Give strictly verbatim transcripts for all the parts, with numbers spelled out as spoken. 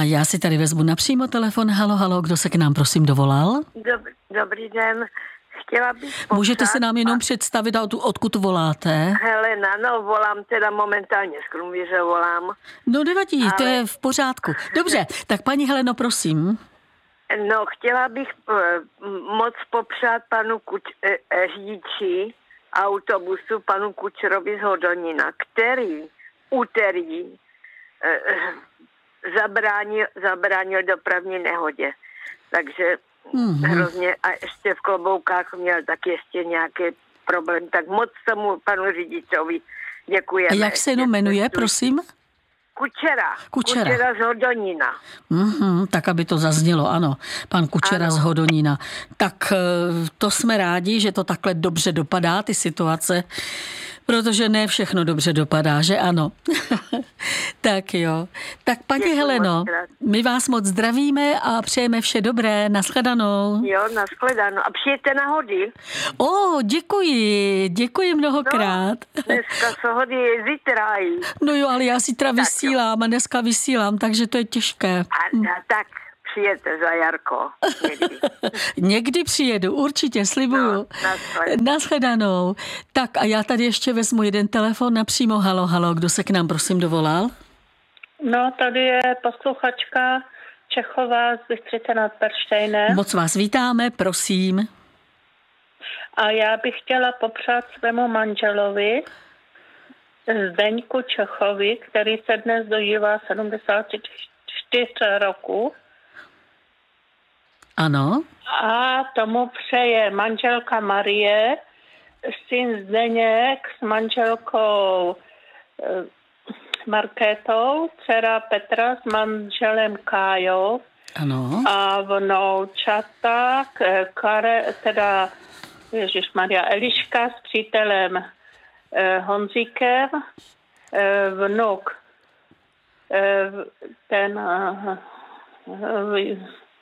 já si tady vezmu napřímo telefon. Halo, halo, kdo se k nám prosím dovolal? Dobrý, dobrý den. Chtěla bych popřát... Můžete se nám jenom představit, od, odkud voláte? Helena, no volám teda momentálně z Krumvíře volám. No nevadí, ale... to je v pořádku. Dobře, tak paní Heleno, prosím. No, chtěla bych uh, moc popřát panu Kuč, eh, řidiči autobusu, panu Kučerovi z Hodonina, který úterý eh, zabránil, zabránil dopravní nehodě. Takže mm-hmm. hrozně, a ještě v kloboukách měl taky ještě nějaký problém. Tak moc tomu panu řidičovi děkujeme. A jak se jenom jmenuje, prosím? Kučera. Kučera. Kučera z Hodonina. Mm-hmm, tak, aby to zaznělo, ano. Pan Kučera ano. z Hodonina. Tak to jsme rádi, že to takhle dobře dopadá, ty situace, protože ne všechno dobře dopadá, že ano. Tak jo. Tak paní Děkuji Heleno, my vás moc zdravíme a přejeme vše dobré. Nashledanou. Jo, nashledanou. A přijďte na hody. O, děkuji. Děkuji mnohokrát. No, dneska jsou hody je zítra. No jo, ale já zítra tak vysílám jo. a dneska vysílám, takže to je těžké. A, a tak přijete za Jarko. Někdy. Někdy přijedu, určitě, slibuju. No, nashledanou. Nashledanou. Tak a já tady ještě vezmu jeden telefon napřímo. Halo, halo, kdo se k nám prosím dovolal? No, tady je posluchačka Čechová z Bystřice nad Perštejnem. Moc vás vítáme, prosím. A já bych chtěla popřát svému manželovi Zdeňku Čechovi, který se dnes dožívá sedmdesát čtyři roku. Ano. A tomu přeje manželka Marie, syn Zdeněk s manželkou Markétou, dcera Petra s manželem Kájou. Ano. A vnoučata, Kare, teda ježišmarja, Eliška s přítelem eh, Honzíkem, eh, vnuk, eh, ten eh, eh,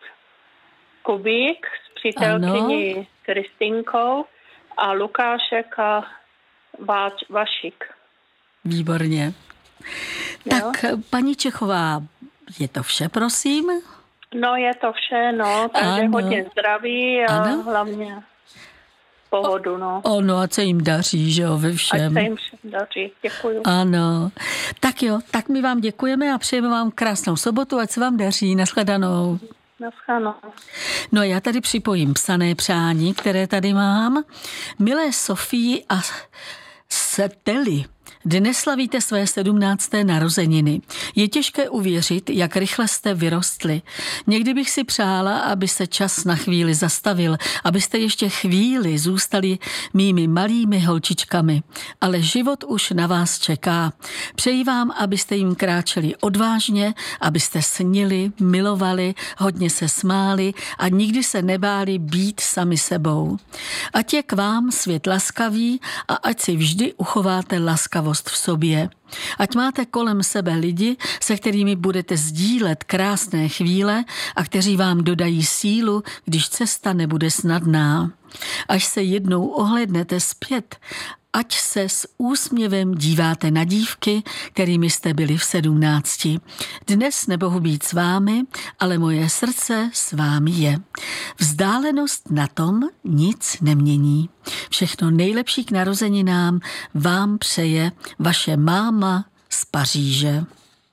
Kubík s přítelkyní Kristinkou a Lukášek a Váč, Vašik. Výborně. Tak, jo. Paní Čechová, je to vše, prosím? No, je to vše, no, takže ano. hodně zdraví a ano. hlavně pohodu, no. Ono, ať se jim daří, že jo, ve všem. Ať se jim všem daří, děkuju. Ano, tak jo, tak my vám děkujeme a přejeme vám krásnou sobotu, ať se vám daří, nashledanou. Naschledanou. No já tady připojím psané přání, které tady mám. Milé Sofii a Seteli, dnes slavíte své sedmnácté narozeniny. Je těžké uvěřit, jak rychle jste vyrostli. Někdy bych si přála, aby se čas na chvíli zastavil, abyste ještě chvíli zůstali mými malými holčičkami. Ale život už na vás čeká. Přeji vám, abyste jim kráčeli odvážně, abyste snili, milovali, hodně se smáli a nikdy se nebáli být sami sebou. Ať je k vám svět laskavý a ať si vždy uchováte laskavost v sobě. Ať máte kolem sebe lidi, se kterými budete sdílet krásné chvíle a kteří vám dodají sílu, když cesta nebude snadná. Až se jednou ohlédnete zpět, ať se s úsměvem díváte na dívky, kterými jste byli v sedmnácti. Dnes nemohu být s vámi, ale moje srdce s vámi je. Vzdálenost na tom nic nemění. Všechno nejlepší k narozeninám vám přeje vaše máma z Paříže.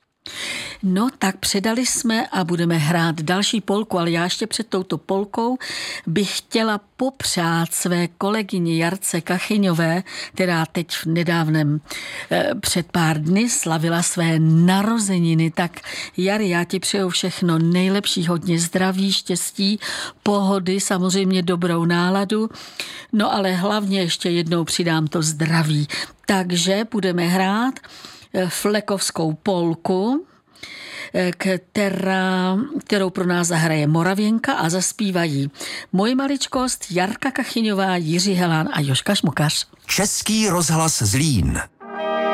No tak předali jsme a budeme hrát další polku, ale já ještě před touto polkou bych chtěla popřát své kolegyni Jarce Kachyňové, která teď v nedávném eh, před pár dny slavila své narozeniny. Tak Jari, já ti přeju všechno nejlepší, hodně zdraví, štěstí, pohody, samozřejmě dobrou náladu, no ale hlavně ještě jednou přidám to zdraví. Takže budeme hrát flekovskou polku, která, kterou pro nás zahraje Moravěnka a zaspívají Moje maličkost, Jarka Kachyňová, Jiří Helán a Jožka Šmukař. Český rozhlas Zlín.